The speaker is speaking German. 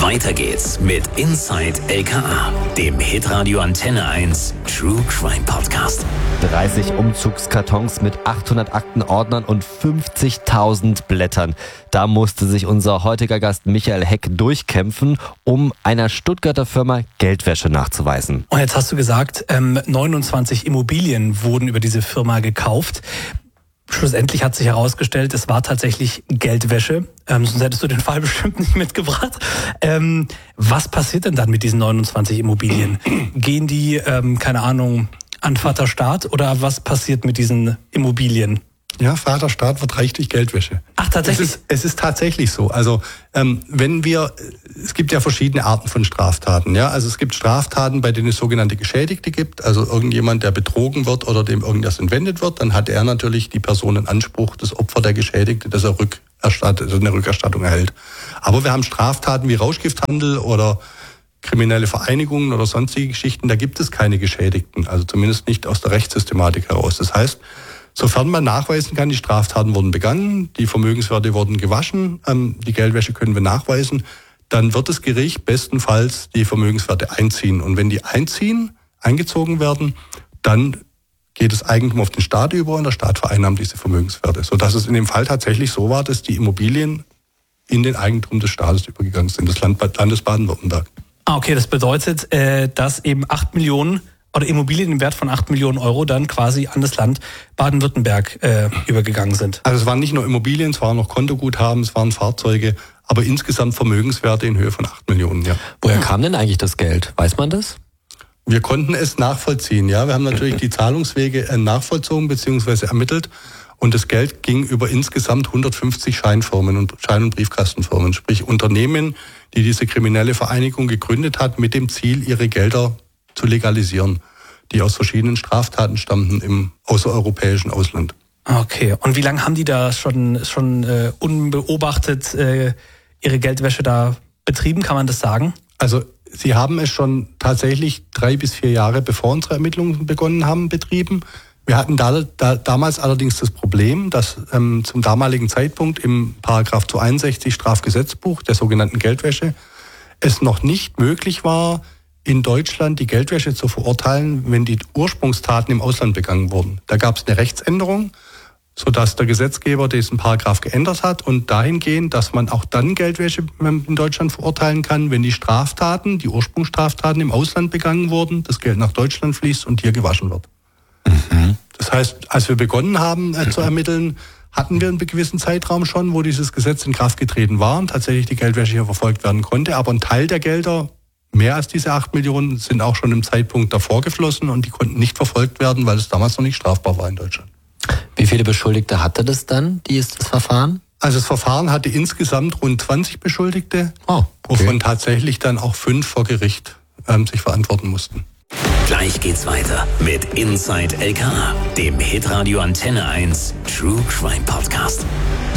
Weiter geht's mit Inside LKA, dem Hitradio Antenne 1 True Crime Podcast. 30 Umzugskartons mit 800 Aktenordnern und 50.000 Blättern. Da musste sich unser heutiger Gast Michael Heck durchkämpfen, um einer Stuttgarter Firma Geldwäsche nachzuweisen. Und jetzt hast du gesagt, 29 Immobilien wurden über diese Firma gekauft. Schlussendlich hat sich herausgestellt, es war tatsächlich Geldwäsche. Sonst hättest du den Fall bestimmt nicht mitgebracht. Was passiert denn dann mit diesen 29 Immobilien? Gehen die, keine Ahnung, an Vater Staat oder was passiert mit diesen Immobilien? Ja, Vater Staat wird reich durch Geldwäsche. Ach, tatsächlich? Es ist tatsächlich so. Also es gibt ja verschiedene Arten von Straftaten. Ja, also es gibt Straftaten, bei denen es sogenannte Geschädigte gibt. Also irgendjemand, der betrogen wird oder dem irgendwas entwendet wird, dann hat er natürlich die Person in Anspruch, das Opfer der Geschädigte, dass er eine Rückerstattung erhält. Aber wir haben Straftaten wie Rauschgifthandel oder kriminelle Vereinigungen oder sonstige Geschichten. Da gibt es keine Geschädigten. Also zumindest nicht aus der Rechtssystematik heraus. Das heißt, sofern man nachweisen kann, die Straftaten wurden begangen, die Vermögenswerte wurden gewaschen, die Geldwäsche können wir nachweisen, dann wird das Gericht bestenfalls die Vermögenswerte einziehen. Und wenn die eingezogen werden, dann geht das Eigentum auf den Staat über und der Staat vereinnahmt diese Vermögenswerte. Sodass es in dem Fall tatsächlich so war, dass die Immobilien in den Eigentum des Staates übergegangen sind, des Landes Baden-Württemberg. Okay, das bedeutet, dass eben 8 Millionen oder Immobilien im Wert von 8 Millionen Euro dann quasi an das Land Baden-Württemberg übergegangen sind. Also es waren nicht nur Immobilien, es waren noch Kontoguthaben, es waren Fahrzeuge, aber insgesamt Vermögenswerte in Höhe von 8 Millionen, ja. Woher kam denn eigentlich das Geld? Weiß man das? Wir konnten es nachvollziehen, ja. Wir haben natürlich die Zahlungswege nachvollzogen bzw. ermittelt und das Geld ging über insgesamt 150 Scheinfirmen und Schein- und Briefkastenfirmen, sprich Unternehmen, die diese kriminelle Vereinigung gegründet hat, mit dem Ziel, ihre Gelder zu legalisieren, die aus verschiedenen Straftaten stammten im außereuropäischen Ausland. Okay, und wie lange haben die da schon unbeobachtet ihre Geldwäsche da betrieben, kann man das sagen? Also sie haben es schon tatsächlich 3 bis 4 Jahre, bevor unsere Ermittlungen begonnen haben, betrieben. Wir hatten damals allerdings das Problem, dass zum damaligen Zeitpunkt im Paragraph 261 Strafgesetzbuch der sogenannten Geldwäsche es noch nicht möglich war, in Deutschland die Geldwäsche zu verurteilen, wenn die Ursprungstaten im Ausland begangen wurden. Da gab es eine Rechtsänderung, sodass der Gesetzgeber diesen Paragraph geändert hat und dahingehend, dass man auch dann Geldwäsche in Deutschland verurteilen kann, wenn die Straftaten, die Ursprungsstraftaten im Ausland begangen wurden, das Geld nach Deutschland fließt und hier gewaschen wird. Mhm. Das heißt, als wir begonnen haben zu ermitteln, hatten wir einen gewissen Zeitraum schon, wo dieses Gesetz in Kraft getreten war und tatsächlich die Geldwäsche hier verfolgt werden konnte. Aber ein Teil der Gelder, mehr als diese 8 Millionen, sind auch schon im Zeitpunkt davor geflossen und die konnten nicht verfolgt werden, weil es damals noch nicht strafbar war in Deutschland. Wie viele Beschuldigte hatte das dann, das Verfahren? Also das Verfahren hatte insgesamt rund 20 Beschuldigte, wovon tatsächlich dann auch 5 vor Gericht sich verantworten mussten. Gleich geht's weiter mit Inside LKA, dem Hitradio Antenne 1 True Crime Podcast.